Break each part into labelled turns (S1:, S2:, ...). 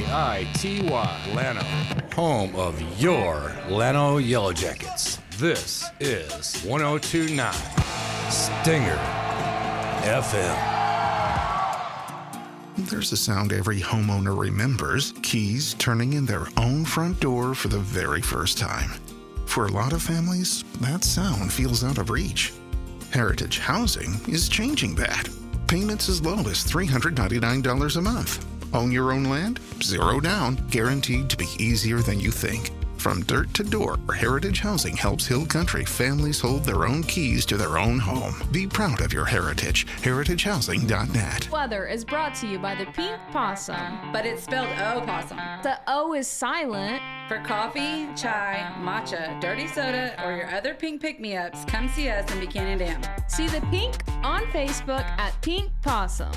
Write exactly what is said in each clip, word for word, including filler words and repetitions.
S1: I T Y, Llano, home of your Llano Yellow Jackets. This is one oh two point nine Stinger F M.
S2: There's a sound every homeowner remembers, keys turning in their own front door for the very first time. For a lot of families, that sound feels out of reach. Heritage Housing is changing that. Payments as low as three hundred ninety-nine dollars a month. Own your own land? Zero down. Guaranteed to be easier than you think. From dirt to door, Heritage Housing helps Hill Country families hold their own keys to their own home. Be proud of your heritage. heritage housing dot net.
S3: Weather is brought to you by the Pink Possum.
S4: But it's spelled O-possum.
S3: The O is silent.
S4: For coffee, chai, matcha, dirty soda, or your other pink pick-me-ups, come see us in Buchanan Dam.
S3: See the Pink on Facebook at Pink Possum.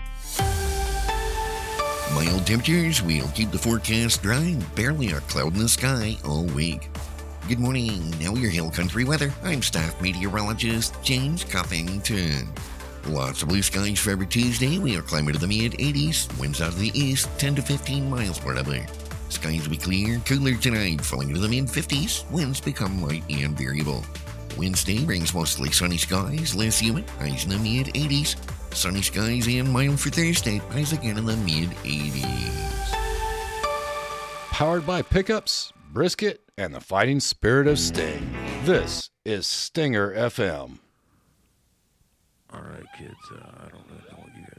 S5: Mild temperatures will keep the forecast dry and barely a cloud in the sky all week. Good morning. Now your Hill Country weather. I'm staff meteorologist James Coffington. Lots of blue skies for every Tuesday. We are climbing to the mid-eighties. Winds out of the east, ten to fifteen miles per hour. Skies will be clear, cooler tonight, falling into the mid-fifties. Winds become light and variable. Wednesday brings mostly sunny skies, less humid, highs in the mid-eighties. Sunny skies and mild for Thursday, highs again in the mid-eighties.
S1: Powered by pickups, brisket, and the fighting spirit of Sting. This is Stinger F M.
S6: All right, kids, uh, I don't really know what you